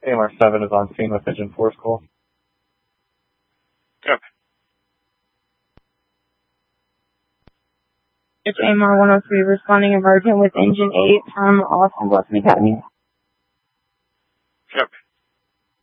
AMR 7 is on scene with Engine 4's call. Copy. It's AMR 103 responding emergent with Engine 8 from Austin Bluffton Academy. Copy.